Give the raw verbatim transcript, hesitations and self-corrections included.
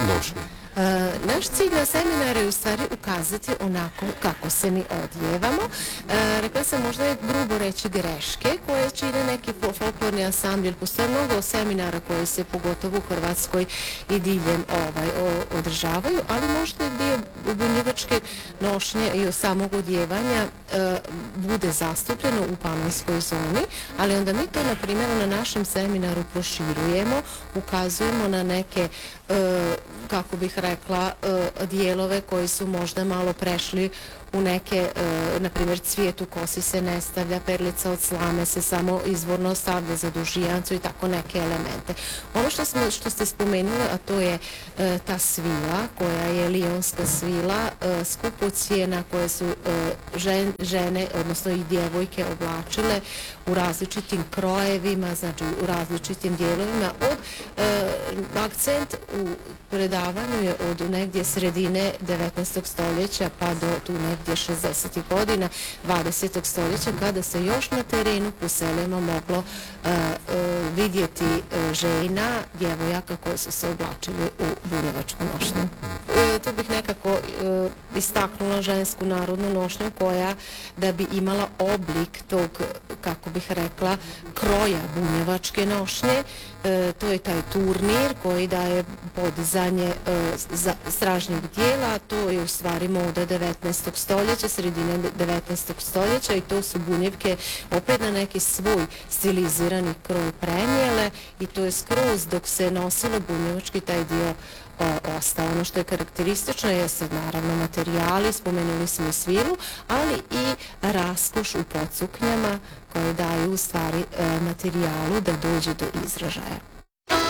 nošnje? E, naš cilj na seminaru je u stvari ukazati onako kako se mi odjevamo. E, rekla sam možda je grubo reći greške koje čine neki folklorni ansambl, jer postoje mnogo seminara koji se pogotovo u Hrvatskoj i diljem ovaj, o, održavaju, ali možda je dio bunjevačke nošnje i samog odjevanja e, bude zastupljeno u panonskoj zoni, ali onda mi to na primjer na našem seminaru proširujemo, ukazujemo na neke e, kako bih rekla, dijelove koji su možda malo prešli u neke, na primjer, cvijet u kosi se ne stavlja, perlica od slame se samo izvorno stavlja za dužijancu i tako neke elemente. Ono što, smo, što ste spomenuli, a to je e, ta svila, koja je lionska svila, e, skupocijena, koje su e, žen, žene, odnosno i djevojke oblačile u različitim krojevima, znači u različitim dijelovima. Od, e, akcent u predavanju je od negdje sredine devetnaestog stoljeća pa do tu negdje šezdesetih godina dvadesetog stoljeća, kada se još na terenu po selima moglo uh, uh, vidjeti uh, žena, djevojaka koje su se oblačili u bunjevačku nošnju. Uh, tu bih nekako uh, istaknula žensku narodnu nošnju koja da bi imala oblik tog, kako bih rekla, kroja bunjevačke nošnje. E, to je taj turnir koji daje podizanje e, za, stražnjeg dijela, to je u stvari moda devetnaestog stoljeća, sredine devetnaestog stoljeća, i to su bunjevke opet na neki svoj stilizirani kroj prenijele, i to je skroz dok se nosilo bunjevački taj dio o, ostao. Ono što je karakteristično jeste naravno materijali, spomenuli smo i svilu, ali i raskoš u podsuknjama koje daju u stvari e, materijalu da dođe do izražaja.